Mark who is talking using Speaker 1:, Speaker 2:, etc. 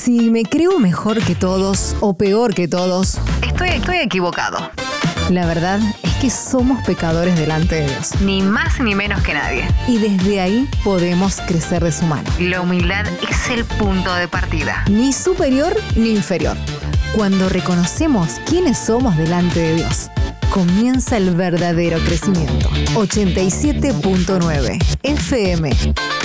Speaker 1: Si me creo mejor que todos o peor que todos, estoy equivocado. La verdad es que somos pecadores delante de Dios.
Speaker 2: Ni más ni menos que nadie.
Speaker 1: Y desde ahí podemos crecer de su mano.
Speaker 2: La humildad es el punto de partida.
Speaker 1: Ni superior ni inferior. Cuando reconocemos quiénes somos delante de Dios, comienza el verdadero crecimiento. 87.9 FM